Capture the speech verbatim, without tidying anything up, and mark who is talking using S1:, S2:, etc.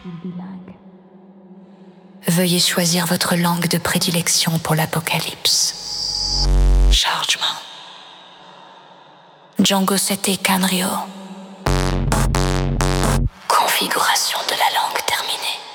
S1: bilingue.
S2: Veuillez choisir votre langue de prédilection pour l'Apocalypse. Chargement. Django Sete Canrio. Configuration de la langue terminée.